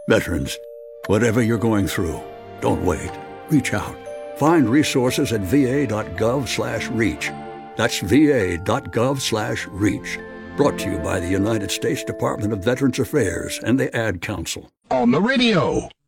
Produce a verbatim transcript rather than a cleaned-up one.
Veterans, whatever you're going through, don't wait. Reach out. Find resources at va.gov slash reach. That's va.gov slash reach. Brought to you by the United States Department of Veterans Affairs and the Ad Council. On the radio.